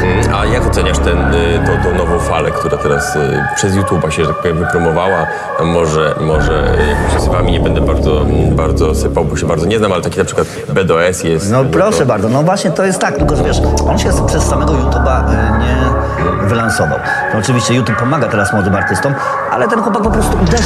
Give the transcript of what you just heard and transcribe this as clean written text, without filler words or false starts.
A jak oceniasz tą nową falę, która teraz przez YouTube'a się, że tak powiem, wypromowała? Tam może przesywami nie będę bardzo sypał, bo się bardzo nie znam, ale taki na przykład BDS jest. No proszę bardzo, no właśnie to jest tak, tylko że wiesz, on się przez samego YouTube'a nie wylansował. No oczywiście YouTube pomaga teraz młodym artystom, ale ten chłopak po prostu uderzył